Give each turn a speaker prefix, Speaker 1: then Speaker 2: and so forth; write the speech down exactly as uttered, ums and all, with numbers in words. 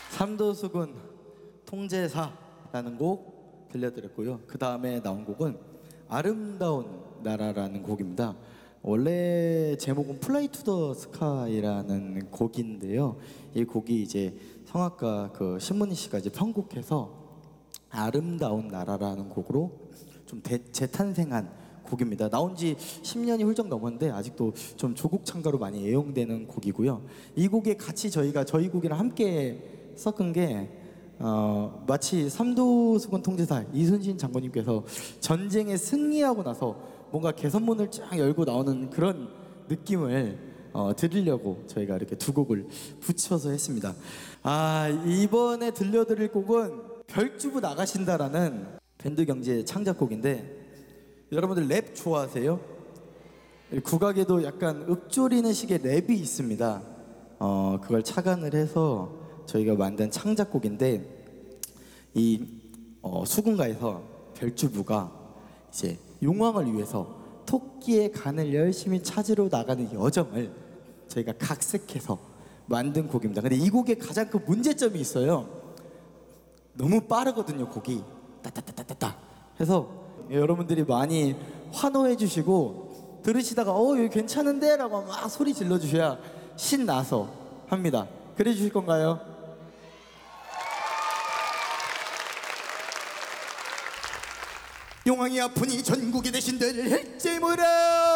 Speaker 1: 삼도수군 통제사라는 곡 들려드렸고요. 그 다음에 나온 곡은 아름다운 나라라는 곡입니다. 원래 제목은 플라이 투 더 스카이라는 곡인데요. 이 곡이 이제 성악가 그 신문희 씨가 이제 편곡해서 아름다운 나라라는 곡으로 좀 대, 재탄생한 곡입니다. 나온 지 십 년이 훌쩍 넘었는데 아직도 좀 조국 창가로 많이 애용되는 곡이고요. 이 곡에 같이 저희가 저희 곡이랑 함께 섞은 게 어, 마치 삼도수군 통제사 이순신 장군님께서 전쟁에 승리하고 나서 뭔가 개선문을 쫙 열고 나오는 그런 느낌을 어, 드리려고 저희가 이렇게 두 곡을 붙여서 했습니다. 아, 이번에 들려드릴 곡은 별주부 나가신다라는 밴드 경제의 창작곡인데, 여러분들 랩 좋아하세요? 국악에도 약간 읊조리는 식의 랩이 있습니다. 어, 그걸 착안을 해서 저희가 만든 창작곡인데, 이 어, 수군가에서 별주부가 이제 용왕을 위해서 토끼의 간을 열심히 찾으러 나가는 여정을 저희가 각색해서 만든 곡입니다. 근데 이 곡에 가장 큰 문제점이 있어요. 너무 빠르거든요, 곡이. 따따따따따 해서 여러분들이 많이 환호해 주시고 들으시다가 어 여기 괜찮은데? 라고 막 소리 질러 주셔야 신나서 합니다. 그래 주실 건가요? 용왕이 아프니 전국의 대신들 일제무라